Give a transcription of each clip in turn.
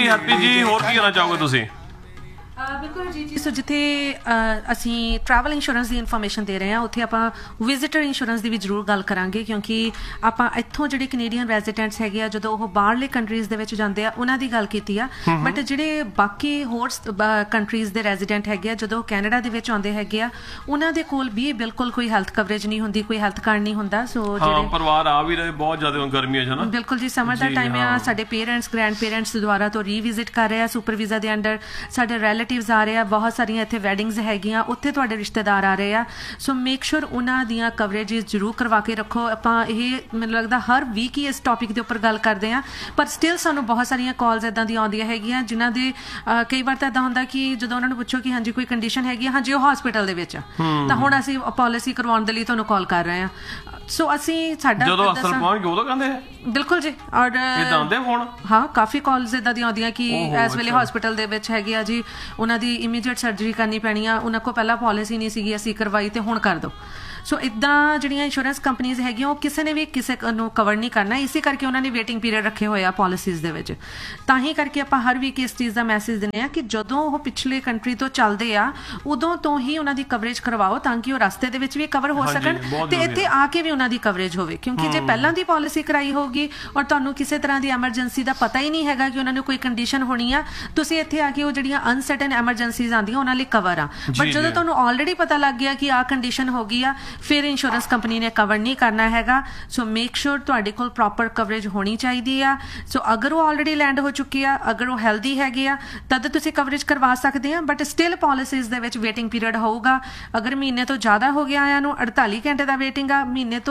ਹਰਪ੍ਰੀਤ ਜੀ, ਹੋਰ ਕੀ ਕਹਿਣਾ ਚਾਹੋਗੇ ਤੁਸੀਂ? ਬਿਲਕੁਲ ਜੀ। ਸੋ ਜਿੱਥੇ ਅਸੀਂ ਟਰੈਵਲ ਇੰਸ਼ੋਰੈਂਸ ਦੀ ਇਨਫੋਰਮੇਸ਼ਨ ਦੇ ਰਹੇ ਹਾਂ ਉੱਥੇ ਆਪਾਂ ਵਿਜ਼ਿਟਰ ਇੰਸ਼ੋਰੈਂਸ ਦੀ ਵੀ ਜ਼ਰੂਰ ਗੱਲ ਕਰਾਂਗੇ, ਕਿਉਂਕਿ ਆਪਾਂ ਇੱਥੋਂ ਜਿਹੜੇ ਕੈਨੇਡੀਅਨ ਰੈਜ਼ੀਡੈਂਟਸ ਹੈਗੇ ਆ ਜਦੋਂ ਉਹ ਬਾਹਰਲੇ ਕੰਟਰੀਜ਼ ਦੇ ਵਿੱਚ ਜਾਂਦੇ ਆ ਉਹਨਾਂ ਦੀ ਗੱਲ ਕੀਤੀ ਆ, ਬਟ ਜਿਹੜੇ ਬਾਕੀ ਹੋਰ ਕੰਟਰੀਜ਼ ਦੇ ਰੈਜ਼ੀਡੈਂਟ ਹੈਗੇ ਆ ਜਦੋਂ ਕੈਨੇਡਾ ਦੇ ਵਿੱਚ ਆਉਂਦੇ ਹੈਗੇ ਆ ਉਹਨਾਂ ਦੇ ਕੋਲ ਵੀ ਬਿਲਕੁਲ ਕੋਈ ਹੈਲਥ ਕਵਰੇਜ ਨਹੀਂ ਹੁੰਦੀ, ਕੋਈ ਹੈਲਥ ਕਾਰਡ ਨਹੀਂ ਹੁੰਦਾ। ਸੋ ਜਿਹੜੇ ਪਰਿਵਾਰ ਆ ਵੀ ਰਹੇ ਬਹੁਤ ਜ਼ਿਆਦਾ ਗਰਮੀਆਂ 'ਚ ਨਾ, ਬਿਲਕੁਲ ਜੀ ਸਮਰ ਦਾ ਟਾਈਮ ਆ, ਸਾਡੇ ਪੇਰੈਂਟਸ ਗ੍ਰੈਂਡ ਪੇਰੈਂਟਸ ਦੁਆਰਾ ਤੋਂ ਰੀਵਿਜ਼ਿਟ ਕਰ ਰਹੇ ਆ ਸੁਪਰ ਵੀਜ਼ਾ ਦੇ ਅੰਡਰ, ਸਾਡੇ ਰਿਲੇਟਿਵਸ ਆ ਰਹੇ ਆ, ਬਹੁਤ ਸਾਰੀਆਂ ਇੱਥੇ ਵੈਡਿੰਗਸ ਹੈਗੀਆਂ, ਉੱਥੇ ਤੁਹਾਡੇ ਰਿਸ਼ਤੇਦਾਰ ਆ ਰਹੇ ਆ। ਸੋ ਮੇਕ ਸ਼ੋਰ ਉਹਨਾਂ ਦੀਆਂ ਕਵਰੇਜਿਸ ਜ਼ਰੂਰ ਕਰਵਾ ਕੇ ਰੱਖੋ। ਆਪਾਂ ਇਹ ਮੈਨੂੰ ਲੱਗਦਾ ਹਰ ਵੀਕ ਹੀ ਇਸ ਟੌਪਿਕ ਦੇ ਉੱਪਰ ਗੱਲ ਕਰਦੇ ਹਾਂ, ਪਰ ਸਟਿਲ ਸਾਨੂੰ ਬਹੁਤ ਸਾਰੀਆਂ ਕਾਲਸ ਇੱਦਾਂ ਦੀਆਂ ਆਉਂਦੀਆਂ ਹੈਗੀਆਂ ਜਿਨ੍ਹਾਂ ਦੇ ਕਈ ਵਾਰ ਤਾਂ ਇੱਦਾਂ ਹੁੰਦਾ ਕਿ ਜਦੋਂ ਉਹਨਾਂ ਨੂੰ ਪੁੱਛੋ ਕਿ ਹਾਂਜੀ ਕੋਈ ਕੰਡੀਸ਼ਨ ਹੈਗੀ ਆ, ਹਾਂਜੀ ਉਹ ਹਸਪੀਟਲ ਦੇ ਵਿੱਚ ਆ, ਤਾਂ ਹੁਣ ਅਸੀਂ ਪਾਲਿਸੀ ਕਰਵਾਉਣ ਦੇ ਲਈ ਤੁਹਾਨੂੰ ਕਾਲ ਕਰ ਰਹੇ ਹਾਂ। ਸੋ ਅਸੀਂ ਸਾਡਾ ਜਦੋਂ ਅਸਲ ਪਹੁੰਚ ਗਏ ਉਦੋਂ ਕਹਿੰਦੇ ਬਿਲਕੁਲ ਜੀ, ਔਰ ਹਾਂ ਕਾਫੀ ਕਾਲਸ ਇੱਦਾਂ ਦੀਆਂ ਆਉਂਦੀਆਂ ਕਿ ਇਸ ਵੇਲੇ ਹਸਪੀਟਲ ਦੇ ਵਿੱਚ ਹੈਗੇ ਆ ਜੀ, ਉਹਨਾਂ ਦੀ ਇਮੀਡੀਏਟ ਸਰਜਰੀ ਕਰਨੀ ਪੈਣੀ ਆ, ਉਹਨਾਂ ਕੋਲ ਪਹਿਲਾਂ ਪਾਲਿਸੀ ਨਹੀਂ ਸੀਗੀ, ਅਸੀਂ ਕਰਵਾਈ ਤੇ ਹੁਣ ਕਰ ਦਿਓ। ਸੋ ਇੱਦਾਂ ਜਿਹੜੀਆਂ ਇੰਸ਼ੋਰੈਂਸ ਕੰਪਨੀਜ਼ ਹੈਗੀਆਂ ਉਹ ਕਿਸੇ ਨੇ ਵੀ ਕਿਸੇ ਨੂੰ ਕਵਰ ਨਹੀਂ ਕਰਨਾ, ਇਸੇ ਕਰਕੇ ਉਹਨਾਂ ਨੇ ਵੇਟਿੰਗ ਪੀਰੀਅਡ ਰੱਖੇ ਹੋਏ ਆ ਪਾਲਿਸੀਜ਼ ਦੇ ਵਿੱਚ। ਤਾਂ ਹੀ ਕਰਕੇ ਆਪਾਂ ਹਰ ਵੀਕ ਇਸ ਚੀਜ਼ ਦਾ ਮੈਸੇਜ ਦਿੰਦੇ ਹਾਂ ਕਿ ਜਦੋਂ ਉਹ ਪਿਛਲੇ ਕੰਟਰੀ ਤੋਂ ਚੱਲਦੇ ਆ ਉਦੋਂ ਤੋਂ ਹੀ ਉਹਨਾਂ ਦੀ ਕਵਰੇਜ ਕਰਵਾਓ, ਤਾਂ ਕਿ ਉਹ ਰਸਤੇ ਦੇ ਵਿੱਚ ਵੀ ਕਵਰ ਹੋ ਸਕਣ ਤੇ ਇੱਥੇ ਆ ਕੇ ਵੀ ਉਹਨਾਂ ਦੀ ਕਵਰੇਜ ਹੋਵੇ। ਕਿਉਂਕਿ ਜੇ ਪਹਿਲਾਂ ਦੀ ਪਾਲਿਸੀ ਕਰਾਈ ਹੋਊਗੀ ਔਰ ਤੁਹਾਨੂੰ ਕਿਸੇ ਤਰ੍ਹਾਂ ਦੀ ਐਮਰਜੈਂਸੀ ਦਾ ਪਤਾ ਹੀ ਨਹੀਂ ਹੈਗਾ ਕਿ ਉਹਨਾਂ ਨੂੰ ਕੋਈ ਕੰਡੀਸ਼ਨ ਹੋਣੀ ਆ, ਤੁਸੀਂ ਇੱਥੇ ਆ ਕੇ ਉਹ ਜਿਹੜੀਆਂ ਅਨਸਰਟਨ ਐਮਰਜੈਂਸੀਜ਼ ਆਉਂਦੀਆਂ ਉਹਨਾਂ ਲਈ ਕਵਰ ਆ, ਬਟ ਜਦੋਂ ਤੁਹਾਨੂੰ ਆਲਰੇਡੀ ਪਤਾ ਲੱਗ ਗਿਆ ਕਿ ਆਹ ਕੰਡੀਸ਼ਨ ਹੋ ਗਈ ਆ ਫਿਰ ਇੰਸ਼ੋਰੈਂਸ ਕੰਪਨੀ ਨੇ ਕਵਰ ਨਹੀਂ ਕਰਨਾ ਹੈਗਾ। ਸੋ ਮੇਕ ਸ਼ੋਰ ਤੁਹਾਡੇ ਕੋਲ ਪ੍ਰੋਪਰ ਕਵਰੇਜ ਹੋਣੀ ਚਾਹੀਦੀ ਆ। ਸੋ ਅਗਰ ਉਹ ਆਲਰੇਡੀ ਲੈਂਡ ਹੋ ਚੁੱਕੀ ਆ, ਅਗਰ ਉਹ ਹੈਲਦੀ ਹੈਗੇ ਆ ਤਦ ਤੁਸੀਂ ਕਵਰੇਜ ਕਰਵਾ ਸਕਦੇ ਆ, ਬਟ ਸਟਿਲ ਪਾਲਿਸੀਜ਼ ਦੇ ਵਿੱਚ ਵੇਟਿੰਗ ਪੀਰੀਅਡ ਹੋਊਗਾ। ਅਗਰ ਮਹੀਨੇ ਤੋਂ ਜ਼ਿਆਦਾ ਹੋ ਗਿਆ ਆਇਆਂ ਨੂੰ 48 ਘੰਟੇ ਦਾ ਵੇਟਿੰਗ ਆ, ਮਹੀਨੇ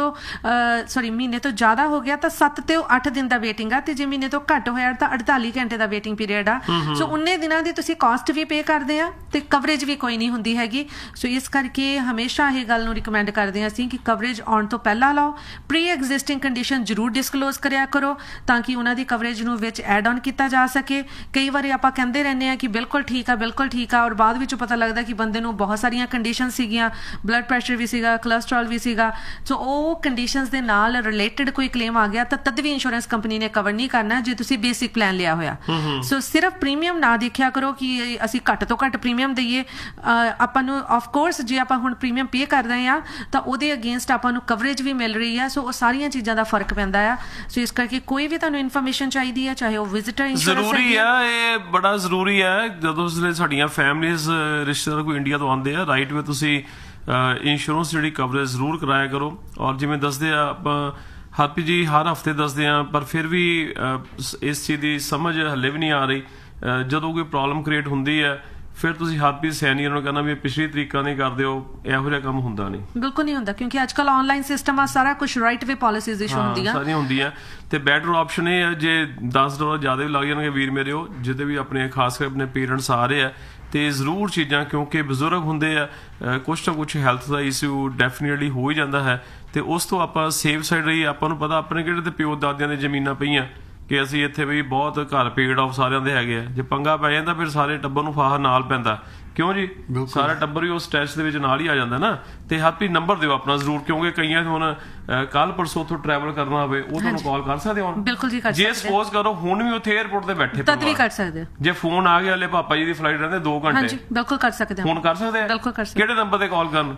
ਤੋਂ ਜ਼ਿਆਦਾ ਹੋ ਗਿਆ ਤਾਂ 7 ਤੇ 8 ਦਿਨ ਦਾ ਵੇਟਿੰਗ ਆ, ਤੇ ਜੇ ਮਹੀਨੇ ਤੋਂ ਘੱਟ ਹੋਇਆ ਤਾਂ 48 ਘੰਟੇ ਦਾ ਵੇਟਿੰਗ ਪੀਰੀਅਡ ਆ। ਸੋ ਉਨੇ ਦਿਨਾਂ ਦੀ ਤੁਸੀਂ ਕਾਸਟ ਵੀ ਪੇ ਕਰਦੇ ਆ ਤੇ ਕਵਰੇਜ ਵੀ ਕੋਈ ਨਹੀਂ ਹੁੰਦੀ ਹੈਗੀ। ਸੋ ਇਸ ਕਰਕੇ ਹਮੇਸ਼ਾ ਇਹ ਗੱਲ ਨੂੰ ਰਿਕਮੈਂਡ ਕਰਦੇ ਹਾਂ ਅਸੀਂ ਕਿ ਕਵਰੇਜ ਆਉਣ ਤੋਂ ਪਹਿਲਾਂ ਲਾਓ, ਪ੍ਰੀ ਐਗਜ਼ਿਸਟਿੰਗ ਕੰਡੀਸ਼ਨ ਜ਼ਰੂਰ ਡਿਸਕਲੋਜ਼ ਕਰਿਆ ਕਰੋ ਤਾਂ ਕਿ ਉਹਨਾਂ ਦੀ ਕਵਰੇਜ ਨੂੰ ਵਿੱਚ ਐਡ ਆਨ ਕੀਤਾ ਜਾ ਸਕੇ। ਕਈ ਵਾਰੀ ਆਪਾਂ ਕਹਿੰਦੇ ਰਹਿੰਦੇ ਹਾਂ ਕਿ ਬਿਲਕੁਲ ਠੀਕ ਆ ਔਰ ਬਾਅਦ ਵਿੱਚ ਪਤਾ ਲੱਗਦਾ ਕਿ ਬੰਦੇ ਨੂੰ ਬਹੁਤ ਸਾਰੀਆਂ ਕੰਡੀਸ਼ਨ ਸੀਗੀਆਂ, ਬਲੱਡ ਪ੍ਰੈਸ਼ਰ ਵੀ ਸੀਗਾ, ਕੋਲੈਸਟਰੋਲ ਵੀ ਸੀਗਾ। ਸੋ ਉਹ ਕੰਡੀਸ਼ਨਸ ਦੇ ਨਾਲ ਰਿਲੇਟਡ ਕੋਈ ਕਲੇਮ ਆ ਗਿਆ ਤਾਂ ਤਦ ਵੀ ਇੰਸ਼ੋਰੈਂਸ ਕੰਪਨੀ ਨੇ ਕਵਰ ਨਹੀਂ ਕਰਨਾ ਜੇ ਤੁਸੀਂ ਬੇਸਿਕ ਪਲਾਨ ਲਿਆ ਹੋਇਆ। ਸੋ ਸਿਰਫ ਪ੍ਰੀਮੀਅਮ ਨਾ ਦੇਖਿਆ ਕਰੋ ਕਿ ਅਸੀਂ ਘੱਟ ਤੋਂ ਘੱਟ ਪ੍ਰੀਮੀਅਮ ਦਈਏ। ਆਪਾਂ ਨੂੰ ਆਫਕੋਰਸ ਜੇ ਆਪਾਂ ਹੁਣ ਪ੍ਰੀਮੀਅਮ ਪੇ ਕਰ ਰਹੇ ਹਾਂ ਤਾਂ ਉਹਦੇ ਅਗੇਂਸਟ ਆਪਾਂ ਨੂੰ ਕਵਰੇਜ ਵੀ ਮਿਲ ਰਹੀ ਆ। ਸੋ ਉਹ ਸਾਰੀਆਂ ਚੀਜ਼ਾਂ ਦਾ ਫਰਕ ਪੈਂਦਾ ਆ। ਸੋ ਇਸ ਕਰਕੇ ਕੋਈ ਵੀ ਤੁਹਾਨੂੰ ਇਨਫੋਰਮੇਸ਼ਨ ਚਾਹੀਦੀ ਹੈ, ਚਾਹੇ ਉਹ ਵਿਜ਼ਿਟਰ ਇੰਸ਼ੋਰੈਂਸ ਜ਼ਰੂਰੀ ਆ, ਇਹ ਬੜਾ ਜ਼ਰੂਰੀ ਹੈ। ਜਦੋਂ ਸਾਡੀਆਂ ਫੈਮਲੀਜ਼ ਰਿਸ਼ਤੇਦਾਰ ਕੋਈ ਇੰਡੀਆ ਤੋਂ ਆਉਂਦੇ ਆ, ਰਾਈਟ ਵੇ ਤੁਸੀਂ ਇੰਸ਼ੋਰੈਂਸ ਜਿਹੜੀ ਕਵਰੇਜ ਜ਼ਰੂਰ ਕਰਾਇਆ ਕਰੋ। ਔਰ ਜਿਵੇਂ ਦੱਸਦੇ ਆ ਆਪਾਂ ਹਰਪ੍ਰੀਤ ਜੀ ਹਰ ਹਫਤੇ ਦੱਸਦੇ ਆ, ਪਰ ਫਿਰ ਵੀ ਇਸ ਚੀਜ਼ ਦੀ ਸਮਝ ਹਲੇ ਵੀ ਨਹੀਂ ਆ ਰਹੀ। ਜਦੋਂ ਕੋਈ ਪ੍ਰੋਬਲਮ ਕ੍ਰੀਏਟ ਹੁੰਦੀ ਹੈ ਫਿਰ ਤੁਸੀਂ ਹਰਪ੍ਰੀਤ ਸੈਨੀਅਰ ਨੂੰ ਕਹਿੰਦਾ ਵੀ ਪਿਛਲੀ ਤਰੀਕਾ ਨਹੀਂ ਕਰਦੇ ਹੋ, ਇਹੋ ਜਿਹਾ ਕੰਮ ਹੁੰਦਾ ਨਹੀਂ, ਬਿਲਕੁਲ ਨਹੀਂ ਹੁੰਦਾ, ਕਿਉਂਕਿ ਅੱਜ ਕੱਲ ਆਨਲਾਈਨ ਸਿਸਟਮ ਆ, ਸਾਰਾ ਕੁਝ ਰਾਈਟ ਵੇ ਪਾਲਿਸੀਜ਼ ਇਸ਼ੂ ਹੁੰਦੀਆਂ ਤੇ ਬੈਟਰ ਆਪਸ਼ਨ ਇਹ ਹੈ ਜੇ $10 ਜ਼ਿਆਦਾ ਵੀ ਲੱਗ ਜਾਣਗੇ ਵੀਰ ਮੇਰੇ, ਉਹ ਜਿੱਦੇ ਵੀ ਆਪਣੇ ਖਾਸ ਕਰ ਆਪਣੇ ਪੇਰੈਂਟਸ ਆ ਰਹੇ ਆ ਤੇ ਜ਼ਰੂਰ ਚੀਜ਼ਾਂ, ਕਿਉਂਕਿ ਬਜ਼ੁਰਗ ਹੁੰਦੇ ਆ, ਕੁਛ ਨਾ ਕੁਛ ਹੈਲਥ ਦਾ ਇਸ਼ੂ ਡੈਫੀਨੇਟਲੀ ਹੋ ਹੀ ਜਾਂਦਾ ਹੈ ਤੇ ਉਸ ਤੋਂ ਆਪਾਂ ਸੇਫ ਸਾਈਡ ਰਹੀ। ਆਪਾਂ ਨੂੰ ਪਤਾ ਆਪਣੇ ਕਿਹੜੇ ਤੇ ਪਿਓ ਦਾਦਿਆਂ ਦੇ ਜ਼ਮੀਨਾਂ ਪਈਆਂ ਕਿ ਅਸੀਂ ਇੱਥੇ ਵੀ ਬਹੁਤ ਘਰ ਪੇਡ ਆਫ ਸਾਰਿਆਂ ਦੇ ਹੈਗੇ ਆ, ਜੇ ਪੰਗਾ ਪੈ ਜਾਂਦਾ ਫਿਰ ਸਾਰੇ ਟੱਬਰ ਨੂੰ ਫਾਹਾ ਨਾਲ ਪੈਂਦਾ, ਕਿਉਂ ਜੀ? ਸਾਰਾ ਟੱਬਰ ਵੀ ਉਸ ਸਟ੍ਰੈਸ ਦੇ ਵਿੱਚ ਨਾਲ ਹੀ ਆ ਜਾਂਦਾ ਨਾ। ਤੇ ਹੈਪੀ ਨੰਬਰ ਦਿਓ ਆਪਣਾ ਜ਼ਰੂਰ, ਕਿਉਂਕਿ ਕਈਆਂ ਨੂੰ ਹੁਣ ਕੱਲ ਪਰਸੋਂ ਉੱਥੋਂ ਟਰੈਵਲ ਕਰਨਾ ਹੋਵੇ ਉਹ ਤੁਹਾਨੂੰ ਕਾਲ ਕਰ ਸਕਦੇ ਹੋ। ਬਿਲਕੁਲ ਜੀ, ਜੇ ਸਪੋਜ਼ ਕਰੋ ਹੁਣ ਵੀ ਉੱਥੇ 에ਅਰਪੋਰਟ ਤੇ ਬੈਠੇ ਤਦ ਵੀ ਕਰ ਸਕਦੇ, ਜੇ ਫੋਨ ਆ ਗਿਆ, ਹਲੇ ਪਾਪਾ ਜੀ ਦੀ ਫਲਾਈਟ ਰਹਿੰਦੇ 2 ਘੰਟੇ, ਹਾਂਜੀ ਬਿਲਕੁਲ ਕਰ ਸਕਦੇ, ਫੋਨ ਕਰ ਸਕਦੇ ਆ, ਬਿਲਕੁਲ ਕਰ ਸਕਦੇ। ਕਿਹੜੇ ਨੰਬਰ ਤੇ ਕਾਲ ਕਰਨ?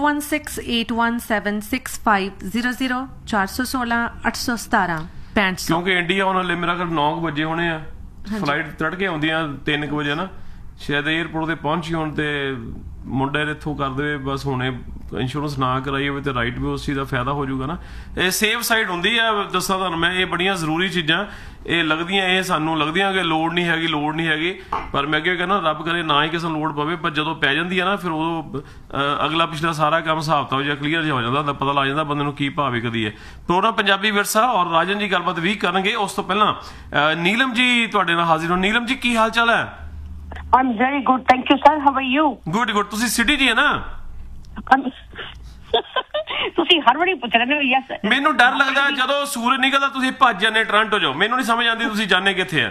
4168176500 416 817 65। ਕਿਉਂਕਿ ਇੰਡੀਆ ਹੁਣ ਹਲੇ ਮੇਰਾ 9 ਵਜੇ ਹੋਣੇ ਆ, ਫਲਾਈਟ ਤੜਕੇ ਆਉਂਦੀਆਂ 3 ਵਜੇ ਨਾ, ਸ਼ਾਇਦ 에ਅਰਪੋਰਟ ਤੇ ਪਹੁੰਚੀ ਹੋਣ ਤੇ ਮੁੰਡੇ ਇੱਥੋਂ ਕਰ ਦੇਵੇ ਬਸ, ਹੁਣੇ ਇੰਸ਼ੋਰੈਂਸ ਨਾ ਕਰਾਈ ਹੋਵੇ ਤੇ ਰਾਈਟ ਵੀ ਉਸ ਚੀਜ਼ ਦਾ ਫਾਇਦਾ ਹੋ ਜਾਊਗਾ ਨਾ। ਇਹ ਸੇਫ ਸਾਈਡ ਹੁੰਦੀ ਆ, ਦੱਸਾਂ ਤੁਹਾਨੂੰ ਮੈਂ, ਇਹ ਬੜੀਆਂ ਜ਼ਰੂਰੀ ਚੀਜ਼ਾਂ ਇਹ ਲੱਗਦੀਆਂ, ਇਹ ਸਾਨੂੰ ਲੱਗਦੀਆਂ ਕਿ ਲੋੜ ਨਹੀਂ ਹੈਗੀ, ਪਰ ਮੈਂ ਅੱਗੇ ਕਹਿੰਦਾ ਰੱਬ ਕਰੇ ਨਾ ਹੀ ਕਿਸੇ ਨੂੰ ਲੋੜ ਪਵੇ, ਪਰ ਜਦੋਂ ਪੈ ਜਾਂਦੀ ਹੈ ਨਾ ਫਿਰ ਉਦੋਂ ਅਗਲਾ ਪਿਛਲਾ ਸਾਰਾ ਕੰਮ ਹਿਸਾਬ ਤਾਂ ਜਿਹਾ ਕਲੀਅਰ ਜਿਹਾ ਹੋ ਜਾਂਦਾ, ਪਤਾ ਲੱਗ ਜਾਂਦਾ ਬੰਦੇ ਨੂੰ ਕੀ ਭਾਵੇਂ ਕਦੀ ਹੈ। ਪ੍ਰੋਗਰਾਮ ਪੰਜਾਬੀ ਵਿਰਸਾ ਔਰ ਰਾਜਨ ਜੀ ਗੱਲਬਾਤ ਵੀ ਕਰਨਗੇ। ਉਸ ਤੋਂ ਪਹਿਲਾਂ ਨੀਲਮ ਜੀ ਤੁਹਾਡੇ ਨਾਲ ਹਾਜ਼ਰ ਹੋ। ਨੀਲਮ ਜੀ ਕੀ ਹਾਲ ਚਾਲ ਹੈ? I'm very good, thank you sir. How are you? Good. ਤੁਸੀਂ ਸਿਟੀ ਜੀ ਹੈ ਨਾ? ਤੁਸੀਂ ਹਰ ਵਾਰੀ ਪੁੱਛ ਰਹੇ ਹੋ। ਯੈਸ, ਮੈਨੂੰ ਡਰ ਲੱਗਦਾ ਜਦੋਂ ਸੂਰਜ ਨਿਕਲਦਾ ਤੁਸੀਂ ਭੱਜ ਜਾਂਦੇ ਟੋਰਾਂਟੋ ਜਾਓ, ਮੈਨੂੰ ਨਹੀਂ ਸਮਝ ਆਉਂਦੀ ਤੁਸੀਂ ਜਾਣੇ ਕਿੱਥੇ ਆ।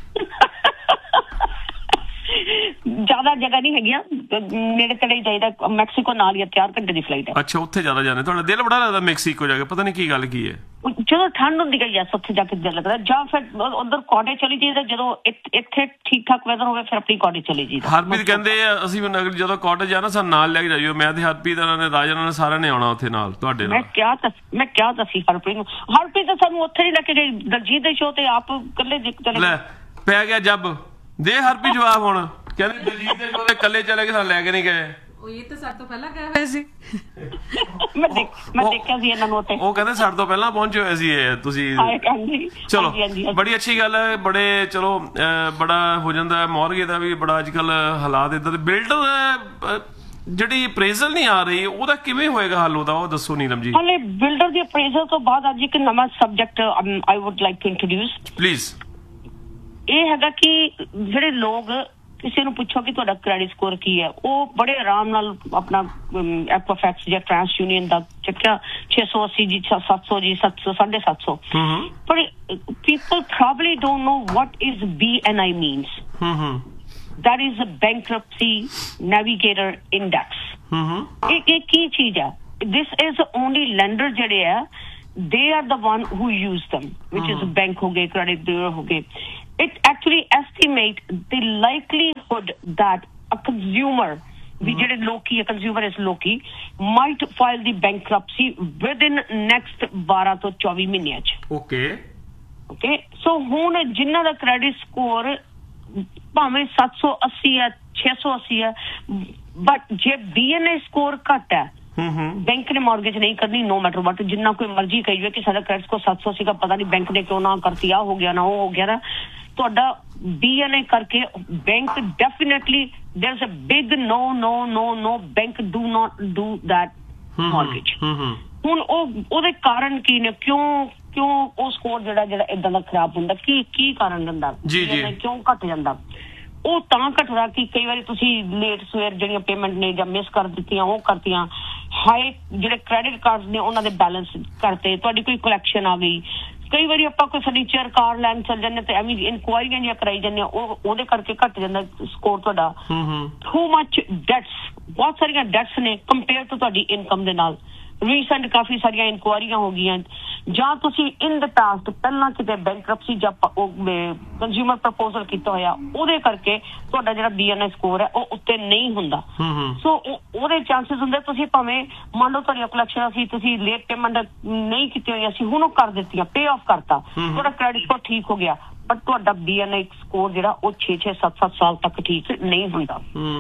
ਜ਼ਿਆਦਾ ਜਗ੍ਹਾ ਨਹੀਂ ਹੈਗੀਆਂ, ਨੇੜੇ ਤੇੜੇ ਹੀ ਜਾਈਦਾ, ਮੈਕਸੀਕੋ ਨਾਲ ਹੀ 4 ਘੰਟੇ ਦੀ ਫਲਾਈਟ ਹੈ। ਅੱਛਾ, ਉੱਥੇ ਜ਼ਿਆਦਾ ਜਾਂਦੇ, ਤੁਹਾਡਾ ਦਿਲ ਬੜਾ ਲੱਗਦਾ ਮੈਕਸੀਕੋ ਜਾ ਕੇ, ਪਤਾ ਨਹੀਂ ਕੀ ਗੱਲ ਕੀ ਹੈ। ਜਦੋਂ ਠੰਡ ਹੁੰਦੀ ਹੈ ਯੈਸ ਉੱਥੇ ਜਾ ਕੇ ਦਿਲ ਲੱਗਦਾ, ਜਾਂ ਫਿਰ ਉਧਰ ਕਾਟੇਜ ਚਲੀ ਜਾਈਦਾ, ਜਦੋਂ ਇੱਥੇ ਠੀਕ ਠਾਕ ਵੈਦਰ ਹੋਵੇ ਫਿਰ ਆਪਣੀ ਕਾਟੇਜ ਚਲੀ ਜਾਈਦਾ। ਹਰਪ੍ਰੀਤ ਕਹਿੰਦੇ ਆ ਅਸੀਂ ਜਦੋਂ ਕਾਟੇਜ ਆ ਨਾ ਸਾਨੂੰ ਨਾਲ ਲੈ ਕੇ ਜਾਈਓ, ਮੈਂ ਤੇ ਹਰਪ੍ਰੀਤ ਨੇ ਰਾਜਨ ਨੇ ਸਾਰਿਆਂ ਨੇ ਆਉਣਾ ਉੱਥੇ ਨਾਲ ਤੁਹਾਡੇ ਨਾਲ। ਮੈਂ ਕਿਹਾ ਤਾਂ ਸੀ ਹਰਪ੍ਰੀਤ ਤਾਂ ਸਾਨੂੰ ਉੱਥੇ ਨਹੀਂ ਲੈ ਕੇ ਗਈ, ਦਲਜੀਤ ਦੇ ਸ਼ੋਅ ਤੇ ਆਪ ਇਕੱਲੇ ਚਲੇ ਪੈ ਗਿਆ ਜੱਬ ਦੇ ਹਰਪ੍ਰੀਤ ਜਵਾਬ ਹੁਣ ਕਹਿੰਦੇ ਦਲਜੀਤ ਦੇ ਸ਼ੋਅ ਤੇ ਇਕੱਲੇ ਚਲੇ ਗਏ ਸਾਨੂੰ ਲੈ ਕੇ ਨਹੀਂ ਗਏ। ਉਹ ਇਹ ਤਾਂ ਸਾਡੇ ਤੋਂ ਪਹਿਲਾਂ ਗਏ ਹੋਏ ਸੀ। ਮੈਂ ਦੇਖਿਆ ਸੀ ਇਹਨਾਂ ਨੂੰ ਉੱਥੇ, ਉਹ ਕਹਿੰਦੇ ਸਾਡੇ ਤੋਂ ਪਹਿਲਾਂ ਪਹੁੰਚੇ ਹੋਏ ਸੀ ਇਹ ਤੁਸੀਂ। ਚਲੋ ਬੜੀ ਅੱਛੀ ਗੱਲ ਹੈ, ਬੜੇ ਚਲੋ ਬੜਾ ਹੋ ਜਾਂਦਾ ਮੌਰਗੇ ਦਾ ਵੀ ਬੜਾ ਅੱਜ ਕੱਲ ਹਾਲਾਤ ਇਦਾਂ ਦੇ। ਬਿਲਡਰ ਜਿਹੜੀ ਅਪਰੇਜ਼ਲ ਨਹੀਂ ਆ ਰਹੀ ਉਹਦਾ ਕਿਵੇਂ ਹੋਏਗਾ ਹੱਲ ਉਹਦਾ, ਉਹ ਦੱਸੋ ਨੀਲਮ ਜੀ। ਹਾਲੇ ਬਿਲਡਰ ਦੀ ਅਪਰੇਜ਼ਲ ਤੋਂ ਬਾਅਦ ਅੱਜ ਇੱਕ ਨਵਾਂ subject I wood like to introduce please. ਇਹ ਹੈਗਾ ਕਿ ਜਿਹੜੇ ਲੋਕ ਕਿਸੇ ਨੂੰ ਪੁੱਛੋ ਕਿ ਤੁਹਾਡਾ ਕ੍ਰੈਡਿਟ ਸਕੋਰ ਕੀ ਹੈ, ਉਹ ਬੜੇ ਆਰਾਮ ਨਾਲ ਆਪਣਾ ਐਕੋਫੈਕਸ ਜਾਂ ਟ੍ਰਾਂਸ ਯੂਨੀਅਨ ਦਾ ਚੱਕਿਆ 680 ਜੀ 700 ਜੀ 700 750, ਪਰ people probably don't know what is BNI means. That is a bankruptcy navigator index. ਇਹ ਕੀ ਚੀਜ਼ ਹੈ? This is only lender ਜਿਹੜੇ ਆ, they are the one who use them, which is bank ਹੋ ਗਏ, credit bureau ਹੋ ਗਏ. It actually estimate the likelihood that a consumer, the Loki, a consumer is Loki, might file the bankruptcy within next 12 to 24 minutes. Okay. So ਹੁਣ ਜਿਨ੍ਹਾਂ ਦਾ credit score ਭਾਵੇਂ 780 ਹੈ 680 ਹੈ, but ਜੇ BNI score ਘੱਟ ਹੈ, ਬੈਂਕ ਨੇ ਮੌਰਗੇਜ ਨਹੀਂ ਕਰਨੀ ਨੋ ਮੈਟਰ ਵਾਟ, ਜਿੰਨਾ ਕੋਈ ਮਰਜ਼ੀ ਕਹੀ ਜਾਵੇ ਕਿ ਸਾਡਾ ਕ੍ਰੈਡਿਟ ਸਕੋਰ 700 ਸੀਗਾ, ਪਤਾ ਨਹੀਂ ਬੈਂਕ ਨੇ ਕਿਉਂ ਨਾ ਕਰਤੀ, ਆ ਹੋ ਗਿਆ ਨਾ ਉਹ ਹੋ ਗਿਆ ਨਾ, ਤੁਹਾਡਾ BNI ਕਰਕੇ bank definitely ਦੇयर is a big no bank do not do that mortgage. ਹੁਣ ਉਹਦੇ ਕਾਰਨ ਕੀ ਨੇ, ਕਿਉਂ ਉਹ ਸਕੋਰ ਜਿਹੜਾ ਇਦਾਂ ਦਾ ਖਰਾਬ ਹੁੰਦਾ, ਕੀ ਕਾਰਨ ਹੁੰਦਾ, ਕਿਉਂ ਘਟ ਜਾਂਦਾ? ਉਹ ਤਾਂ ਘਟਦਾ ਕਿ ਕਈ ਵਾਰੀ ਤੁਸੀਂ ਲੇਟ ਸਵੇਰ ਜਿਹੜੀਆਂ ਪੇਮੈਂਟ ਨੇ ਜਾਂ ਮਿਸ ਕਰ ਦਿੱਤੀਆਂ, ਉਹ ਕਰਤੀਆਂ, ਹਾਈ ਜਿਹੜੇ ਕ੍ਰੈਡਿਟ ਕਾਰਡ ਨੇ ਉਹਨਾਂ ਦੇ ਬੈਲੈਂਸ ਕਰਤੇ, ਤੁਹਾਡੀ ਕੋਈ ਕਲੈਕਸ਼ਨ ਆ ਗਈ, ਕਈ ਵਾਰੀ ਆਪਾਂ ਕੋਈ ਫਰਨੀਚਰ ਕਾਰ ਲੈਣ ਚੱਲ ਜਾਂਦੇ ਤੇ ਐਵੇਂ ਇਨਕੁਆਇਰੀਆਂ ਜਿਹੀਆਂ ਕਰਾਈ ਜਾਂਦੇ, ਉਹਦੇ ਕਰਕੇ ਘਟ ਜਾਂਦਾ ਸਕੋਰ ਤੁਹਾਡਾ। ਟੂ ਮੱਚ ਡੈਟਸ, ਬਹੁਤ ਸਾਰੀਆਂ ਡੈਟਸ ਨੇ ਕੰਪੇਅਰ ਟੂ ਤੁਹਾਡੀ ਇਨਕਮ ਦੇ ਨਾਲ। ਰੀਸੈਂਟ ਕਾਫੀ ਸਾਰੀਆਂ ਇਨਕੁਆਇਰੀਆਂ ਹੋ ਗਈਆਂ, ਜਾਂ ਤੁਸੀਂ ਇਨ ਦ ਪਾਸਟ ਪਹਿਲਾਂ ਕਿਤੇ ਬੈਂਕਰਪਸੀ ਜਾਂ ਕੰਜ਼ਿਊਮਰ ਪ੍ਰਪੋਜ਼ਲ ਕੀਤਾ ਹੋਇਆ, ਉਹਦੇ ਕਰਕੇ ਤੁਹਾਡਾ ਜਿਹੜਾ BNI ਸਕੋਰ ਹੈ ਉਹ ਉੱਤੇ ਨਹੀਂ ਹੁੰਦਾ। ਸੋ ਉਹਦੇ ਚਾਂਸਸ ਹੁੰਦੇ ਤੁਸੀਂ ਭਾਵੇਂ ਮੰਨ ਲਓ ਤੁਹਾਡੀਆਂ ਕਲੈਕਸ਼ਨ ਅਸੀਂ ਤੁਸੀਂ ਲੇਟ ਪੇਮੈਂਟ ਨਹੀਂ ਕੀਤੀ ਹੋਈ, ਅਸੀਂ ਹੁਣ ਉਹ ਕਰ ਦਿੱਤੀਆਂ, ਪੇ ਆਫ ਕਰਤਾ, ਤੁਹਾਡਾ ਕ੍ਰੈਡਿਟ ਸਕੋਰ ਠੀਕ ਹੋ ਗਿਆ, ਪਰ ਤੁਹਾਡਾ BNI ਸਕੋਰ ਜਿਹੜਾ ਉਹ 6 7 ਸਾਲ ਤੱਕ ਠੀਕ ਨਹੀਂ ਹੁੰਦਾ।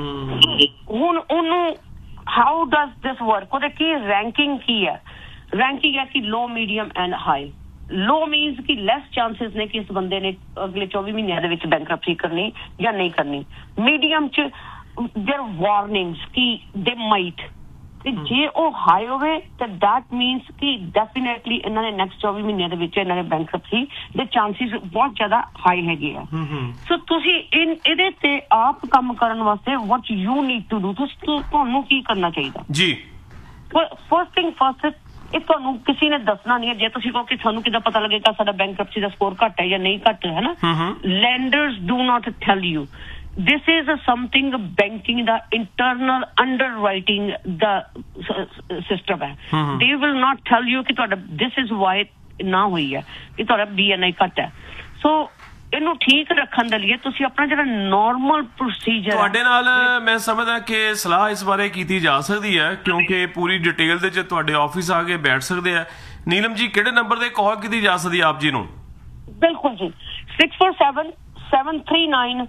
ਹੁਣ ਉਹਨੂੰ how does this work? ਉਹਦੇ ਕੀ ਰੈਂਕਿੰਗ ਕੀ ਹੈ? ਰੈਂਕਿੰਗ ਹੈ ਕਿ ਲੋ, medium and high. Low means ਕਿ ਲੈਸ ਚਾਂਸਸ ਨੇ ਕਿ ਇਸ ਬੰਦੇ ਨੇ ਅਗਲੇ 24 ਮਹੀਨਿਆਂ ਦੇ ਵਿੱਚ ਬੈਂਕਰਪਸੀ ਕਰਨੀ ਜਾਂ ਨਹੀਂ ਕਰਨੀ। ਮੀਡੀਅਮ ਚ देयर ਵਾਰਨਿੰਗਸ ਕਿ ਦੇ ਮਾਈਟ, ਤੇ ਜੇ ਉਹ ਹਾਈ ਹੋਵੇ ਤਾਂ ਦੈਟ ਮੀਨਸ ਕਿ ਡੈਫੀਨੇਟਲੀ ਇਹਨਾਂ ਨੇ ਨੈਕਸਟ 24 ਮਹੀਨਿਆਂ ਦੇ ਵਿੱਚ ਇਹਨਾਂ ਨੇ ਬੈਂਕਰਪਸੀ ਦੇ ਚਾਂਸਸ ਬਹੁਤ ਜ਼ਿਆਦਾ ਹਾਈ ਹੈਗੇ ਆ। ਸੋ ਤੁਸੀਂ ਇਹਦੇ ਤੇ ਆਪ ਕੰਮ ਕਰਨ ਵਾਸਤੇ what you need to do, ਤੁਹਾਨੂੰ ਕੀ ਕਰਨਾ ਚਾਹੀਦਾ ਜੀ? ਫਸਟ ਥਿੰਗ ਫਸਟ, ਇਹ ਤੁਹਾਨੂੰ ਕਿਸੇ ਨੇ ਦੱਸਣਾ ਨਹੀਂ ਹੈ। ਜੇ ਤੁਸੀਂ ਕਹੋ ਕਿ ਸਾਨੂੰ ਕਿੱਦਾਂ ਪਤਾ ਲੱਗੇਗਾ ਸਾਡਾ ਬੈਂਕਰਪਸੀ ਦਾ ਸਕੋਰ ਘੱਟ ਹੈ ਜਾਂ ਨਹੀਂ ਘੱਟ ਹੈ ਨਾ, lenders do not tell you. This is something banking the internal underwriting the system है। They will not tell you कि ਤੁਹਾਡਾ this is why ਨਾ ਹੋਈ ਹੈ ਕਿ ਤੁਹਾਡਾ BNI ਘੱਟ ਹੈ। ਸੋ ਇਹਨੂੰ ਠੀਕ ਰੱਖਣ ਦੇ ਲਈ ਤੁਸੀਂ ਆਪਣਾ ਜਿਹੜਾ ਨਾਰਮਲ ਪ੍ਰੋਸੀਜਰ ਤੁਹਾਡੇ ਨਾਲ ਮੈਂ ਸਮਝਦਾ ਕਿ ਸਲਾਹ ਇਸ ਬਾਰੇ ਕੀਤੀ ਜਾ ਸਕਦੀ ਹੈ, ਕਿਉਂਕਿ ਪੂਰੀ ਡਿਟੇਲ ਦੇ ਚ ਤੁਹਾਡੇ ਆਫਿਸ ਆ ਕੇ ਬੈਠ ਸਕਦੇ ਆ। ਨੀਲਮ ਜੀ ਕਿਹੜੇ ਨੰਬਰ ਤੇ ਕਾਲ ਕੀਤੀ ਜਾ ਸਕਦੀ ਆਪ ਜੀ ਨੂੰ? ਬਿਲਕੁਲ ਜੀ, 647 739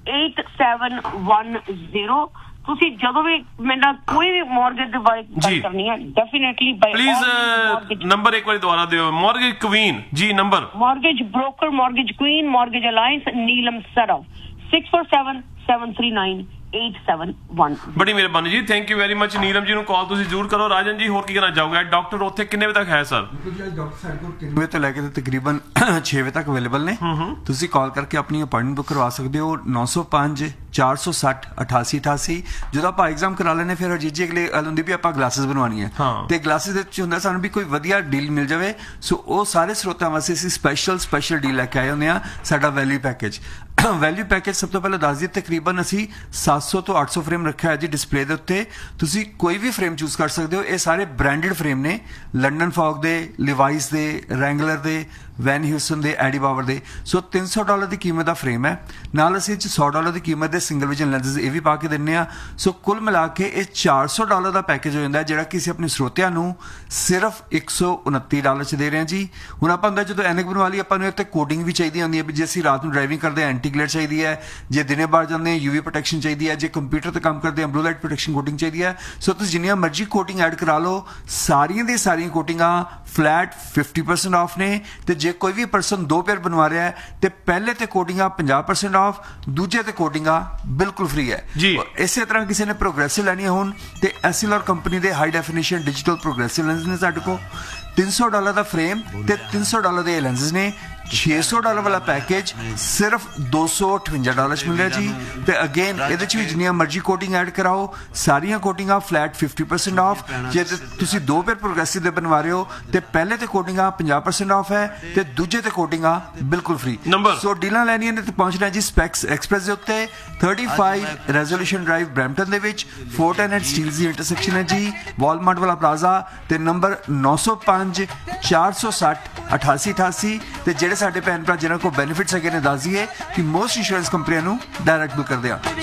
8710। ਤੁਸੀਂ ਜਦੋਂ ਵੀ ਮੇਰਾ ਕੋਈ ਵੀ ਮੌਰਗੇਜ ਦੀ ਗੱਲ ਕਰਨੀ ਹੈ ਡੈਫੀਨੇਟਲੀ ਬਾਈ ਪਲੀਜ਼ ਨੰਬਰ ਇੱਕ ਵਾਰੀ ਦੁਬਾਰਾ ਦਿਓ। ਮੌਰਗੇਜ ਕੁਈਨ ਜੀ number, mortgage broker, mortgage Queen, mortgage alliance, Neelam ਸਰਾਵ, 647 739 8710। ਬੜੀ ਮਿਹਰਬਾਨੀ ਜੀ, thank you very much. Neelam ji ਨੂੰ ਕਾਲ ਤੁਸੀਂ ਜ਼ਰੂਰ ਕਰੋ। ਰਾਜਨ ਜੀ ਹੋਰ ਕੀ ਕਹਿਣਾ ਚਾਹੋਗੇ? ਡਾਕਟਰ ਉੱਥੇ ਕਿੰਨੇ ਵਜੇ ਤੱਕ ਹੈ ਸਰ? ਡਾਕਟਰ ਸਾਡੇ ਕੋਲ 3 ਵਜੇ ਤੋਂ ਲੈ ਕੇ ਤਕਰੀਬਨ 6 ਵਜੇ ਤੱਕ ਅਵੇਲੇਬਲ ਨੇ। ਤੁਸੀਂ ਕਾਲ ਕਰਕੇ ਆਪਣੀ ਅਪਾਇੰਟਮੈਂਟ ਬੁੱਕ ਕਰਵਾ ਸਕਦੇ ਹੋ। 905 460 88 88। ਜਦੋਂ ਆਪਾਂ ਐਗਜ਼ਾਮ ਕਰਾ ਲੈਣੇ ਫਿਰ ਹਰਜੀਤ ਜੀ ਅਗਲੇ ਗੱਲ ਹੁੰਦੀ ਵੀ ਆਪਾਂ ਗਲਾਸਿਸ ਬਣਵਾਉਣੀ ਹੈ ਤੇ ਗਲਾਸਿਸ ਦੇ ਵਿੱਚ ਹੁੰਦਾ ਸਾਨੂੰ ਵੀ ਕੋਈ ਵਧੀਆ ਡੀਲ ਮਿਲ ਜਾਵੇ। ਸੋ ਉਹ ਸਾਰੇ ਸਰੋਤਿਆਂ ਵਾਸਤੇ ਅਸੀਂ ਸਪੈਸ਼ਲ ਡੀਲ ਲੈ ਕੇ ਆਏ ਹੁੰਦੇ ਹਾਂ। ਸਾਡਾ ਵੈਲਿਊ ਪੈਕੇਜ ਸਭ ਤੋਂ ਪਹਿਲਾਂ ਦੱਸ ਦਈਏ, ਤਕਰੀਬਨ ਅਸੀਂ 700 ਤੋਂ 800 ਫਰੇਮ ਰੱਖਿਆ ਹੈ ਜੀ ਡਿਸਪਲੇ ਦੇ ਉੱਤੇ। ਤੁਸੀਂ ਕੋਈ ਵੀ ਫਰੇਮ ਚੂਜ਼ ਕਰ ਸਕਦੇ ਹੋ। ਇਹ ਸਾਰੇ ਬ੍ਰਾਂਡਡ ਫਰੇਮ ਨੇ, ਲੰਡਨ ਫੌਗ ਦੇ, ਲਿਵਾਈਸ ਦੇ, ਰੈਂਗਲਰ ਦੇ, ਵੈਨ ਹਿਊਸਨ ਦੇ, ਐਡੀ ਪਾਵਰ ਦੇ। ਸੋ $300 ਦੀ ਕੀਮਤ ਦਾ ਫਰੇਮ ਹੈ, ਨਾਲ ਅਸੀਂ $100 ਦੀ ਕੀਮਤ ਦੇ ਸਿੰਗਲ ਵਿਜ਼ਨ ਲੈਂਸਸ ਇਹ ਵੀ ਪਾ ਕੇ ਦਿੰਦੇ ਆ। ਸੋ ਕੁੱਲ ਮਿਲਾ ਕੇ ਇਹ $400 ਦਾ ਪੈਕੇਜ ਹੋ ਜਾਂਦਾ, ਜਿਹੜਾ ਕਿ ਅਸੀਂ ਆਪਣੇ ਸਰੋਤਿਆਂ ਨੂੰ ਸਿਰਫ $129 ਚ ਦੇ ਰਹੇ ਹਾਂ ਜੀ। ਹੁਣ ਆਪਾਂ ਹੁੰਦਾ ਜਦੋਂ ਐਨਕ ਬਣਵਾ ਲਈ, ਆਪਾਂ ਨੂੰ ਇੱਥੇ ਕੋਡਿੰਗ ਵੀ ਚਾਹੀਦੀ ਹੁੰਦੀ ਹੈ ਵੀ ਜੇ ਅਸੀਂ ਰਾਤ ਨੂੰ ਡਰਾਈਵਿੰਗ ਕਰਦੇ ਹਾਂ ਐਂਟੀ ਗਲੇਅਰ ਚਾਹੀਦੀ ਹੈ, ਜੇ ਦਿਨੇ ਬਾਹਰ ਜਾਂਦੇ ਹਾਂ UV ਪ੍ਰੋਟੈਕਸ਼ਨ ਚਾਹੀਦੀ ਹੈ, ਜੇ ਕੰਪਿਊਟਰ ਤੇ ਕੰਮ ਕਰਦੇ ਹਾਂ ਬਲੂ ਲਾਈਟ ਪ੍ਰੋਟੈਕਸ਼ਨ ਕੋਟਿੰਗ ਚਾਹੀਦੀ ਹੈ। ਸੋ ਤੁਸੀਂ ਜਿੰਨੀਆਂ ਮਰਜ਼ੀ ਕੋਟਿੰਗ ਐਡ ਕਰਾ ਲਓ, ਸਾਰੀਆਂ ਦੀਆਂ ਸਾਰੀਆਂ ਕੋਟਿੰਗਾਂ ਫਲੈਟ 50% ਆਫ ਨੇ। ਤੇ ਜੇ ਕੋਈ ਵੀ ਪਰਸਨ 2 ਪੇਅਰ ਬਣਵਾ ਰਿਹਾ ਹੈ ਤੇ ਪਹਿਲੇ ਤੇ ਕੋਟਿੰਗਾਂ 50% ਆਫ, ਦੂਜੇ ਤੇ ਕੋਟਿੰਗਾਂ ਬਿਲਕੁਲ ਫ੍ਰੀ ਹੈ ਜੀ। ਇਸੇ ਤਰ੍ਹਾਂ ਕਿਸੇ ਨੇ ਪ੍ਰੋਗਰੈਸਿਵ ਲੈਣੀ ਹੋਣ ਤੇ ਐਸਐਲਆਰ ਕੰਪਨੀ ਦੇ high definition digital progressive lens ਨੇ ਸਾਡੇ ਕੋਲ। $300 ਦਾ ਫਰੇਮ ਤੇ $300 ਦੇ ਲੈਂਸਸ ਨੇ। $600 ਵਾਲਾ ਪੈਕੇਜ ਸਿਰਫ $258 ਚ ਮਿਲ ਰਿਹਾ ਜੀ। ਤੇ ਅਗੇਨ ਇਹਦੇ ਚ ਵੀ ਜਿੰਨੀਆਂ ਮਰਜ਼ੀ ਕੋਟਿੰਗ ਐਡ ਕਰਾਓ, ਸਾਰੀਆਂ ਕੋਟਿੰਗਾਂ ਫਲੈਟ 50% ਆਫ। ਜੇ ਤੁਸੀਂ 2 ਪੇਅਰ ਪ੍ਰੋਗਰੈਸਿਵ ਦੇ ਬਣਵਾ ਰਹੇ ਹੋ ਤੇ ਪਹਿਲੇ ਤੇ ਕੋਟਿੰਗਾਂ 50% ਆਫ ਹੈ ਤੇ ਦੂਜੇ ਤੇ ਕੋਟਿੰਗਾਂ ਬਿਲਕੁਲ ਫ੍ਰੀ। ਸੋ ਡੀਲਾਂ ਲੈਣੀਆਂ ਨੇ ਤੇ ਪਹੁੰਚਣਾ ਜੀ ਸਪੈਕਸ ਐਕਸਪ੍ਰੈਸ ਦੇ ਉੱਤੇ, 35 ਰੈਜ਼ੋਲੂਸ਼ਨ ਡਰਾਈਵ ਬਰੈਂਪਟਨ ਦੇ ਵਿੱਚ, 410 ਸਟੀਲਜ਼ ਦੀ ਇੰਟਰਸੈਕਸ਼ਨ ਹੈ ਜੀ, ਵਾਲਮਾਰਟ ਵਾਲਾ ਪਲਾਜ਼ਾ, ਤੇ ਨੰਬਰ 905 460 88 88। ਤੇ ਜਿਹੜੇ ਸਾਡੇ ਭੈਣ ਭਰਾ ਜਿਹਨਾਂ ਕੋਲ ਬੈਨੀਫਿਟਸ ਹੈਗੇ ਨੇ, ਦੱਸ ਦਈਏ ਕਿ ਮੋਸਟ ਇੰਸ਼ੋਰੈਂਸ ਕੰਪਨੀਆਂ ਨੂੰ ਡਾਇਰੈਕਟ ਬੁੱਕ ਕਰਦੇ ਆ।